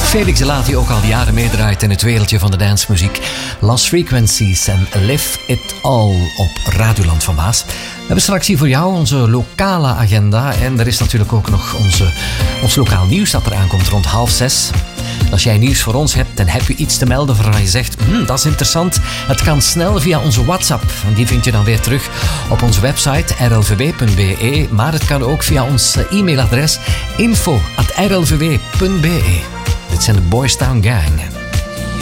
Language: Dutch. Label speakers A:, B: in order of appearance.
A: Felix de Laat, die ook al jaren meedraait in het wereldje van de dancemuziek. Lost Frequencies en Live It All op Radioland van Maas. We hebben straks hier voor jou onze lokale agenda. En er is natuurlijk ook nog ons lokaal nieuws dat eraan komt rond 5:30. Als jij nieuws voor ons hebt en heb je iets te melden waarvan je zegt, dat is interessant, het kan snel via onze WhatsApp. En die vind je dan weer terug op onze website rlvw.be, maar het kan ook via ons e-mailadres info@rlvw.be. Dit zijn de Boys Town Gang.